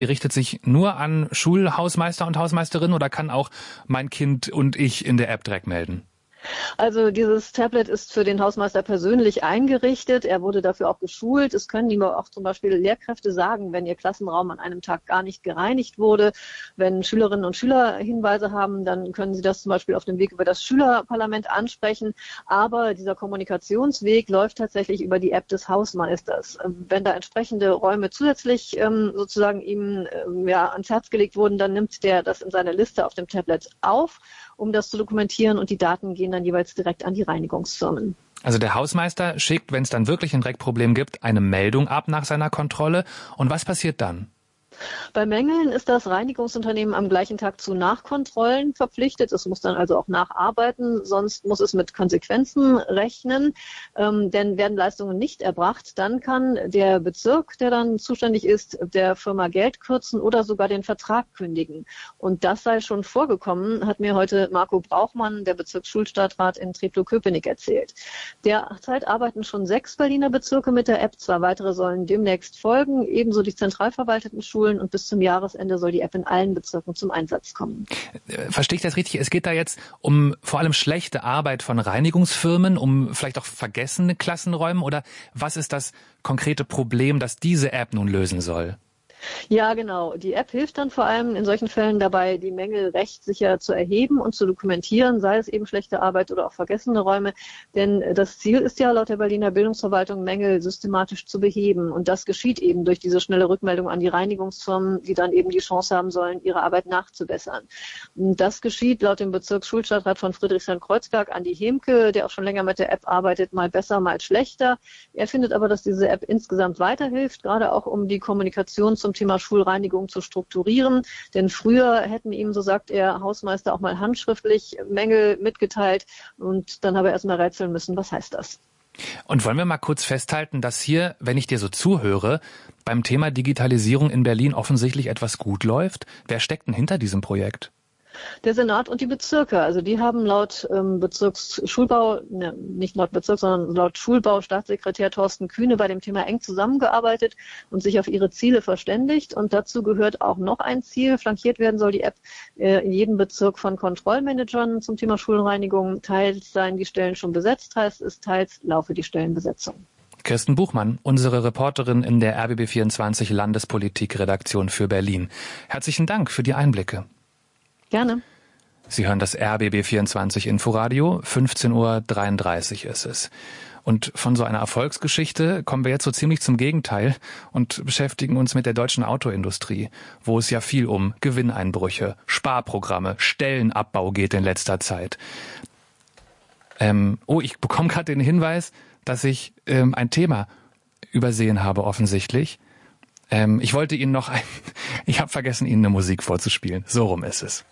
Die richtet sich nur an Schulhausmeister und Hausmeisterinnen oder kann auch mein Kind und ich in der App direkt melden? Also dieses Tablet ist für den Hausmeister persönlich eingerichtet. Er wurde dafür auch geschult. Es können ihm auch zum Beispiel Lehrkräfte sagen, wenn ihr Klassenraum an einem Tag gar nicht gereinigt wurde. Wenn Schülerinnen und Schüler Hinweise haben, dann können sie das zum Beispiel auf dem Weg über das Schülerparlament ansprechen. Aber dieser Kommunikationsweg läuft tatsächlich über die App des Hausmeisters. Wenn da entsprechende Räume zusätzlich sozusagen ihm ans Herz gelegt wurden, dann nimmt der das in seine Liste auf dem Tablet auf, um das zu dokumentieren, und die Daten gehen dann jeweils direkt an die Reinigungsfirmen. Also der Hausmeister schickt, wenn es dann wirklich ein Dreckproblem gibt, eine Meldung ab nach seiner Kontrolle. Und was passiert dann? Bei Mängeln ist das Reinigungsunternehmen am gleichen Tag zu Nachkontrollen verpflichtet. Es muss dann also auch nacharbeiten, sonst muss es mit Konsequenzen rechnen. Denn werden Leistungen nicht erbracht, dann kann der Bezirk, der dann zuständig ist, der Firma Geld kürzen oder sogar den Vertrag kündigen. Und das sei schon vorgekommen, hat mir heute Marco Brauchmann, der Bezirksschulstadtrat in Treptow-Köpenick, erzählt. Derzeit arbeiten schon 6 Berliner Bezirke mit der App. 2 weitere sollen demnächst folgen, ebenso die zentral verwalteten Schulen, und bis zum Jahresende soll die App in allen Bezirken zum Einsatz kommen. Verstehe ich das richtig? Es geht da jetzt um vor allem schlechte Arbeit von Reinigungsfirmen, um vielleicht auch vergessene Klassenräume, oder was ist das konkrete Problem, das diese App nun lösen soll? Ja, genau. Die App hilft dann vor allem in solchen Fällen dabei, die Mängel rechtssicher zu erheben und zu dokumentieren, sei es eben schlechte Arbeit oder auch vergessene Räume. Denn das Ziel ist ja laut der Berliner Bildungsverwaltung, Mängel systematisch zu beheben. Und das geschieht eben durch diese schnelle Rückmeldung an die Reinigungsfirmen, die dann eben die Chance haben sollen, ihre Arbeit nachzubessern. Und das geschieht laut dem Bezirksschulstadtrat von Friedrichshain-Kreuzberg, Andi Hemke, der auch schon länger mit der App arbeitet, mal besser, mal schlechter. Er findet aber, dass diese App insgesamt weiterhilft, gerade auch um die Kommunikation zum Thema Schulreinigung zu strukturieren. Denn früher hätten ihm, so sagt er, Hausmeister auch mal handschriftlich Mängel mitgeteilt, und dann habe er erstmal rätseln müssen, was heißt das? Und wollen wir mal kurz festhalten, dass hier, wenn ich dir so zuhöre, beim Thema Digitalisierung in Berlin offensichtlich etwas gut läuft? Wer steckt denn hinter diesem Projekt? Der Senat und die Bezirke, also die haben laut Bezirksschulbau, nicht laut Bezirk, sondern laut Schulbau-Staatssekretär Thorsten Kühne bei dem Thema eng zusammengearbeitet und sich auf ihre Ziele verständigt. Und dazu gehört auch noch ein Ziel. Flankiert werden soll die App in jedem Bezirk von Kontrollmanagern zum Thema Schulreinigung. Teils seien die Stellen schon besetzt, heißt es, teils laufe die Stellenbesetzung. Kirsten Buchmann, unsere Reporterin in der RBB24 Landespolitik-Redaktion für Berlin. Herzlichen Dank für die Einblicke. Gerne. Sie hören das RBB24 Inforadio, 15:33 Uhr ist es. Und von so einer Erfolgsgeschichte kommen wir jetzt so ziemlich zum Gegenteil und beschäftigen uns mit der deutschen Autoindustrie, wo es ja viel um Gewinneinbrüche, Sparprogramme, Stellenabbau geht in letzter Zeit. Ich bekomme gerade den Hinweis, dass ich ein Thema übersehen habe offensichtlich. Ich wollte Ihnen ich habe vergessen, Ihnen eine Musik vorzuspielen. So rum ist es.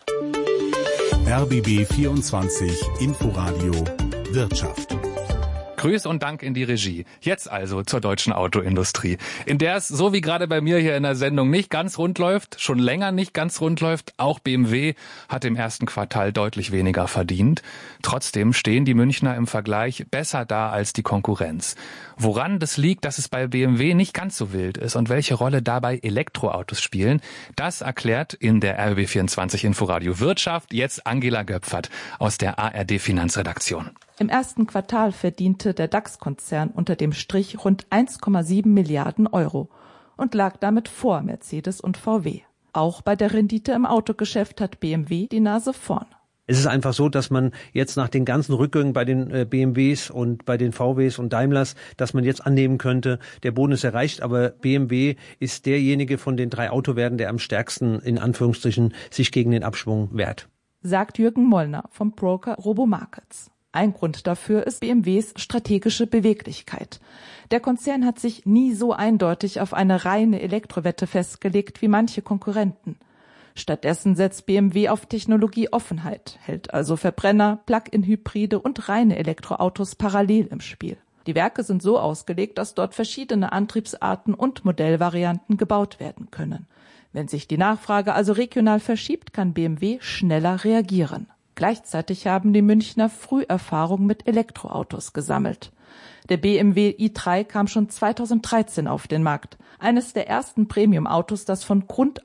RBB24 Inforadio Wirtschaft. Grüß und Dank in die Regie. Jetzt also zur deutschen Autoindustrie, in der es, so wie gerade bei mir hier in der Sendung, nicht ganz rund läuft, schon länger nicht ganz rund läuft. Auch BMW hat im ersten Quartal deutlich weniger verdient. Trotzdem stehen die Münchner im Vergleich besser da als die Konkurrenz. Woran das liegt, dass es bei BMW nicht ganz so wild ist und welche Rolle dabei Elektroautos spielen, das erklärt in der RBB24 Inforadio Wirtschaft jetzt Angela Göpfert aus der ARD Finanzredaktion. Im ersten Quartal verdiente der DAX-Konzern unter dem Strich rund 1,7 Milliarden Euro und lag damit vor Mercedes und VW. Auch bei der Rendite im Autogeschäft hat BMW die Nase vorn. Es ist einfach so, dass man jetzt nach den ganzen Rückgängen bei den BMWs und bei den VWs und Daimlers, dass man jetzt annehmen könnte, der Boden ist erreicht, aber BMW ist derjenige von den 3 Autowerten, der am stärksten in Anführungsstrichen sich gegen den Abschwung wehrt. Sagt Jürgen Mollner vom Broker Robomarkets. Ein Grund dafür ist BMWs strategische Beweglichkeit. Der Konzern hat sich nie so eindeutig auf eine reine Elektrowette festgelegt wie manche Konkurrenten. Stattdessen setzt BMW auf Technologieoffenheit, hält also Verbrenner, Plug-in-Hybride und reine Elektroautos parallel im Spiel. Die Werke sind so ausgelegt, dass dort verschiedene Antriebsarten und Modellvarianten gebaut werden können. Wenn sich die Nachfrage also regional verschiebt, kann BMW schneller reagieren. Gleichzeitig haben die Münchner früh Erfahrung mit Elektroautos gesammelt. Der BMW i3 kam schon 2013 auf den Markt. Eines der ersten Premium-Autos, das von Grund